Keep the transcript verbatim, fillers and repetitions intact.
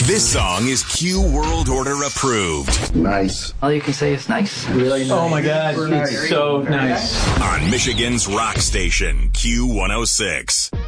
This song is Q World Order approved. Nice. All you can say is nice. Really nice. Oh my God, Super it's nice. so nice. On Michigan's rock station, Q one oh six.